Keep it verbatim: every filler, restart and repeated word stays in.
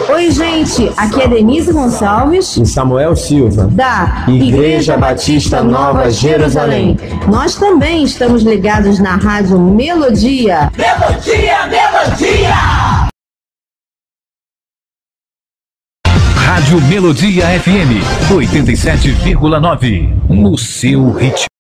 Oi, gente, aqui é Denise Gonçalves e Samuel Silva, da Igreja, Igreja Batista Nova Jerusalém. Nós também estamos ligados na Rádio Melodia. Melodia, Melodia! Rádio Melodia F M, oitenta e sete vírgula nove, no seu ritmo.